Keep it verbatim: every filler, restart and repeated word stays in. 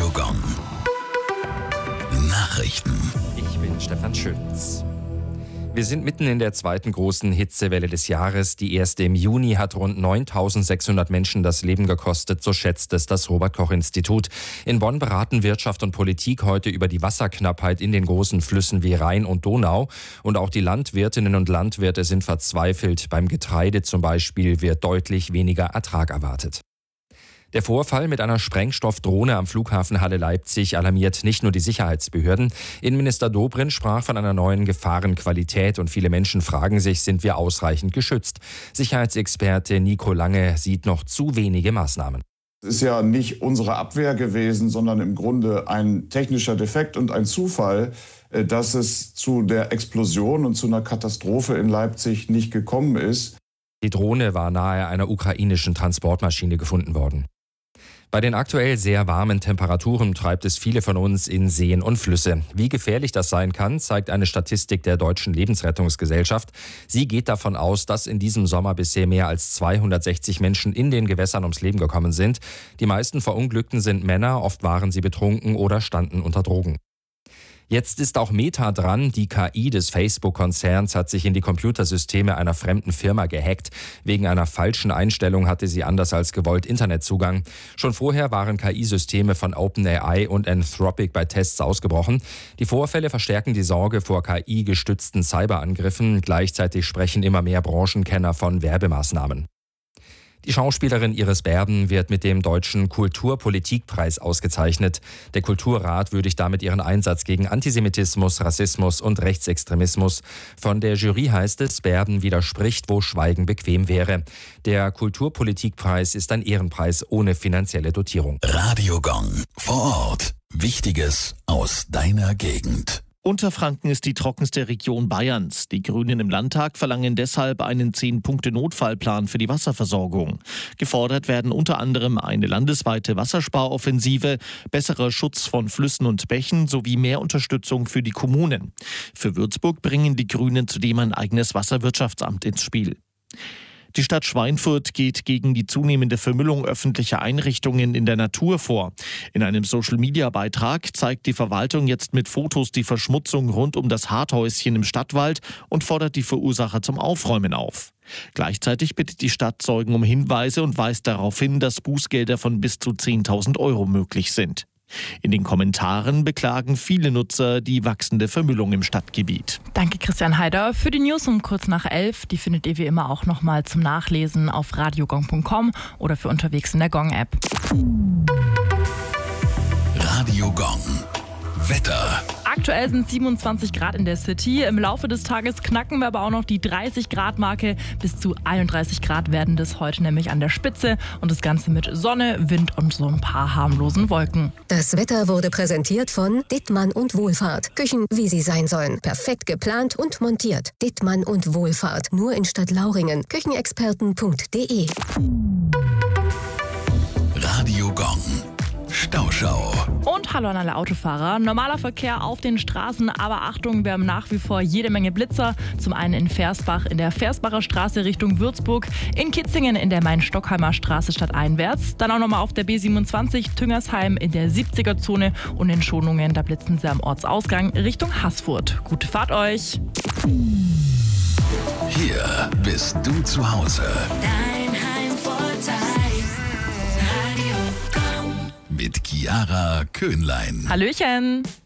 Radio Gong. Nachrichten. Ich bin Stefan Schütz. Wir sind mitten in der zweiten großen Hitzewelle des Jahres. Die erste im Juni hat rund neuntausendsechshundert Menschen das Leben gekostet, so schätzt es das Robert-Koch-Institut. In Bonn beraten Wirtschaft und Politik heute über die Wasserknappheit in den großen Flüssen wie Rhein und Donau. Und auch die Landwirtinnen und Landwirte sind verzweifelt. Beim Getreide zum Beispiel wird deutlich weniger Ertrag erwartet. Der Vorfall mit einer Sprengstoffdrohne am Flughafen Halle-Leipzig alarmiert nicht nur die Sicherheitsbehörden. Innenminister Dobrindt sprach von einer neuen Gefahrenqualität und viele Menschen fragen sich, sind wir ausreichend geschützt? Sicherheitsexperte Nico Lange sieht noch zu wenige Maßnahmen. Es ist ja nicht unsere Abwehr gewesen, sondern im Grunde ein technischer Defekt und ein Zufall, dass es zu der Explosion und zu einer Katastrophe in Leipzig nicht gekommen ist. Die Drohne war nahe einer ukrainischen Transportmaschine gefunden worden. Bei den aktuell sehr warmen Temperaturen treibt es viele von uns in Seen und Flüsse. Wie gefährlich das sein kann, zeigt eine Statistik der Deutschen Lebensrettungsgesellschaft. Sie geht davon aus, dass in diesem Sommer bisher mehr als zweihundertsechzig Menschen in den Gewässern ums Leben gekommen sind. Die meisten Verunglückten sind Männer, oft waren sie betrunken oder standen unter Drogen. Jetzt ist auch Meta dran. Die K I des Facebook-Konzerns hat sich in die Computersysteme einer fremden Firma gehackt. Wegen einer falschen Einstellung hatte sie anders als gewollt Internetzugang. Schon vorher waren K I-Systeme von OpenAI und Anthropic bei Tests ausgebrochen. Die Vorfälle verstärken die Sorge vor K I-gestützten Cyberangriffen. Gleichzeitig sprechen immer mehr Branchenkenner von Werbemaßnahmen. Die Schauspielerin Iris Berben wird mit dem Deutschen Kulturpolitikpreis ausgezeichnet. Der Kulturrat würdigt damit ihren Einsatz gegen Antisemitismus, Rassismus und Rechtsextremismus. Von der Jury heißt es, Berben widerspricht, wo Schweigen bequem wäre. Der Kulturpolitikpreis ist ein Ehrenpreis ohne finanzielle Dotierung. Radio Gong. Vor Ort. Wichtiges aus deiner Gegend. Unterfranken ist die trockenste Region Bayerns. Die Grünen im Landtag verlangen deshalb einen zehn-Punkte-Notfallplan für die Wasserversorgung. Gefordert werden unter anderem eine landesweite Wassersparoffensive, besserer Schutz von Flüssen und Bächen sowie mehr Unterstützung für die Kommunen. Für Würzburg bringen die Grünen zudem ein eigenes Wasserwirtschaftsamt ins Spiel. Die Stadt Schweinfurt geht gegen die zunehmende Vermüllung öffentlicher Einrichtungen in der Natur vor. In einem Social-Media-Beitrag zeigt die Verwaltung jetzt mit Fotos die Verschmutzung rund um das Harthäuschen im Stadtwald und fordert die Verursacher zum Aufräumen auf. Gleichzeitig bittet die Stadt Zeugen um Hinweise und weist darauf hin, dass Bußgelder von bis zu zehntausend Euro möglich sind. In den Kommentaren beklagen viele Nutzer die wachsende Vermüllung im Stadtgebiet. Danke Christian Heider. Für die News um kurz nach elf, die findet ihr wie immer auch nochmal zum Nachlesen auf radiogong punkt com oder für unterwegs in der Gong-App. Radio Gong. Wetter. Aktuell sind siebenundzwanzig Grad in der City. Im Laufe des Tages knacken wir aber auch noch die dreißig Grad Marke. Bis zu einunddreißig Grad werden das heute nämlich an der Spitze. Und das Ganze mit Sonne, Wind und so ein paar harmlosen Wolken. Das Wetter wurde präsentiert von Dittmann und Wohlfahrt. Küchen, wie sie sein sollen. Perfekt geplant und montiert. Dittmann und Wohlfahrt. Nur in Stadtlauringen. Küchenexperten punkt de. Radio Gong. Stauschau. Und hallo an alle Autofahrer. Normaler Verkehr auf den Straßen, aber Achtung, wir haben nach wie vor jede Menge Blitzer. Zum einen in Versbach in der Versbacher Straße Richtung Würzburg, in Kitzingen in der Main-Stockheimer Straße stadteinwärts, dann auch nochmal auf der B siebenundzwanzig Tüngersheim in der siebziger-Zone und in Schonungen, da blitzen sie am Ortsausgang Richtung Haßfurt. Gute Fahrt euch! Hier bist du zu Hause. Dein Heimvorteil. Radio Gong. Mit Chiara Köhnlein. Hallöchen!